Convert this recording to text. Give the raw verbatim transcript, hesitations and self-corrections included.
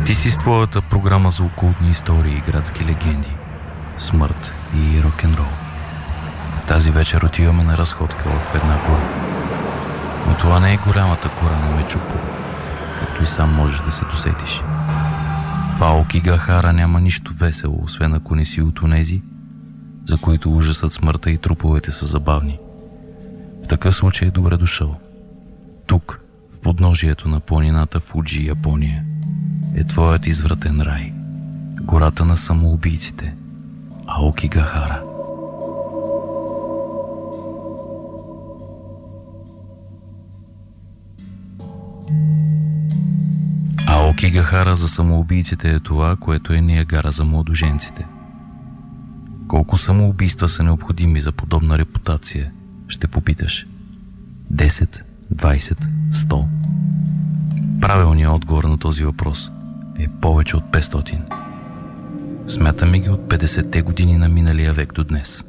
Ти си с твоята програма за окултни истории и градски легенди, смърт и рок-н-рол. Тази вечер отиваме на разходка в една гора. Но това не е голямата гора на Мечопух, както и сам можеш да се досетиш. В Аокигахара няма нищо весело, освен ако не си от онези, за които ужасът, смъртта и труповете са забавни. В такъв случай е добре дошъл. Тук, в подножието на планината Фуджи, Япония, е твоят извратен рай. Гората на самоубийците, Аокигахара. Аокигахара за самоубийците е това, което е Ниагара за младоженците. Колко самоубийства са необходими за подобна репутация, ще попиташ? десет, двайсет, сто? Правилният отговор на този въпрос е повече от петстотин. Смятаме ги от петдесетте години на миналия век до днес.